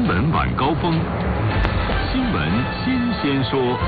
闻晚高峰，新闻新鲜说。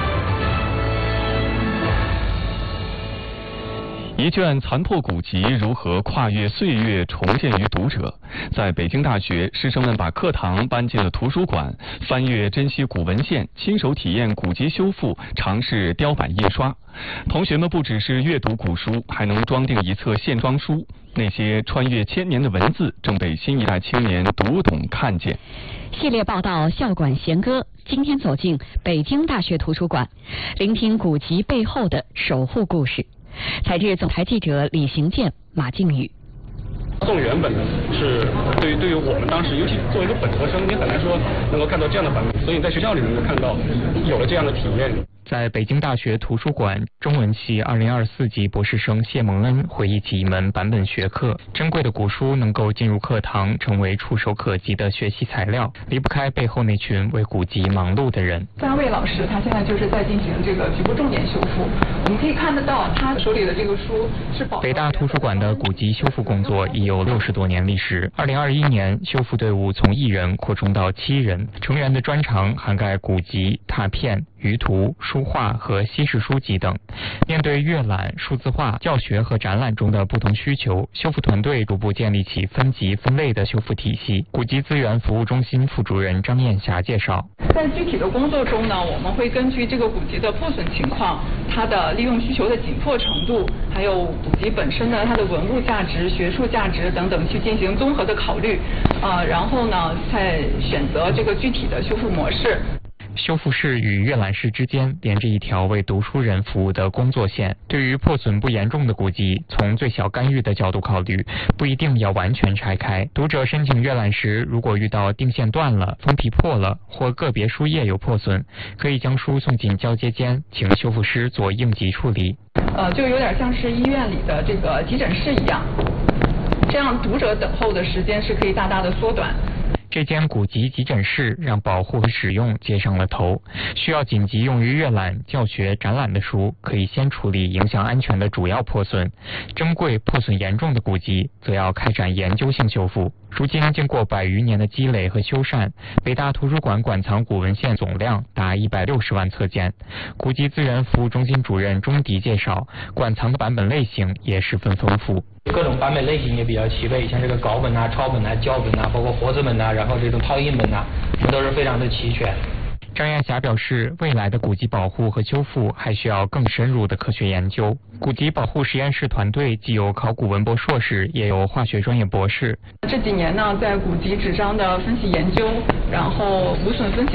一卷残破古籍如何跨越岁月重现于读者？在北京大学，师生们把课堂搬进了图书馆，翻阅珍稀古文献，亲手体验古籍修复，尝试雕版印刷。同学们不只是阅读古书，还能装订一册线装书。那些穿越千年的文字，正被新一代青年读懂看见。 系列报道《校馆弦歌》，今天走进北京大学图书馆，聆听古籍背后的守护故事。采自总台记者李行健、马靖宇。 宋原本呢是对于我们当时，尤其作为一个本科生，你很难说能够看到这样的版本，所以在学校里能够看到有了这样的体验。 在北京大学图书馆中文系2024级博士生谢蒙恩回忆起一门版本学课，珍贵的古书能够进入课堂，成为触手可及的学习材料，离不开背后那群为古籍忙碌的人。 3位老师他现在就是在进行这个局部重点修复，我们可以看得到他手里的这个书是北大图书馆的古籍修复工作已有60多年历史。2021年，修复队伍从1人扩充到7人，成员的专长涵盖古籍、拓片、舆图、书画和西式书籍等。面对阅览、数字化、教学和展览中的不同需求，修复团队逐步建立起分级分类的修复体系。古籍资源服务中心副主任张艳霞介绍， 在具体的工作中呢，我们会根据这个古籍的破损情况、它的利用需求的紧迫程度，还有古籍本身呢它的文物价值、学术价值等等去进行综合的考虑，然后呢再选择这个具体的修复模式。 修复室与阅览室之间连着一条为读书人服务的工作线。对于破损不严重的古籍，从最小干预的角度考虑，不一定要完全拆开。读者申请阅览时，如果遇到定线断了、封皮破了或个别书页有破损，可以将书送进交接间，请修复师做应急处理。 就有点像是医院里的这个急诊室一样，这样读者等候的时间是可以大大的缩短。 这间古籍急诊室让保护和使用接上了头，需要紧急用于阅览、教学、展览的书，可以先处理影响安全的主要破损；珍贵、破损严重的古籍，则要开展研究性修复。如今，经过100余年的积累和修缮，北大图书馆馆藏古文献总量达160万册件。古籍资源服务中心主任钟迪介绍，馆藏的版本类型也十分丰富。 各种版本类型也比较齐备，像这个稿本啊、抄本啊、校本啊，包括活字本啊，然后这种拓印本啊，都是非常的齐全。 张艳霞表示，未来的古籍保护和修复还需要更深入的科学研究。古籍保护实验室团队既有考古文博硕士，也有化学专业博士。 这几年呢，在古籍纸张的分析研究，然后无损分析